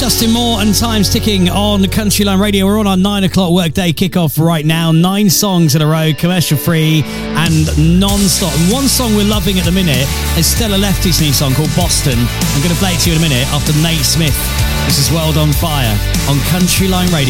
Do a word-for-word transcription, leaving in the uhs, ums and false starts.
Justin Moore and Time's Ticking on Countryline Radio. We're on our nine o'clock workday kickoff right now. Nine songs in a row, commercial free and non-stop. And one song we're loving at the minute is Stella Lefty's new song called Boston. I'm going to play it to you in a minute after Nate Smith. This is World on Fire on Countryline Radio.